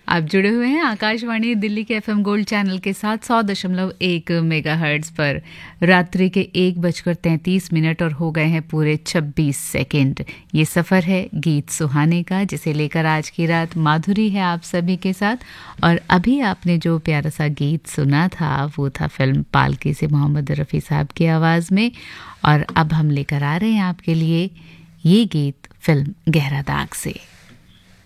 आप जुड़े हुए हैं आकाशवाणी दिल्ली के एफएम गोल्ड चैनल के साथ 100.1 मेगाहर्ट्ज पर। रात्रि के 1:33 और हो गए हैं पूरे 26 सेकंड। ये सफ़र है गीत सुहाने का, जिसे लेकर आज की रात माधुरी है आप सभी के साथ। और अभी आपने जो प्यारा सा गीत सुना था वो था फिल्म पालकी से मोहम्मद रफ़ी साहब की आवाज़ में। और अब हम लेकर आ रहे हैं आपके लिए ये गीत फिल्म गहरा दाग से।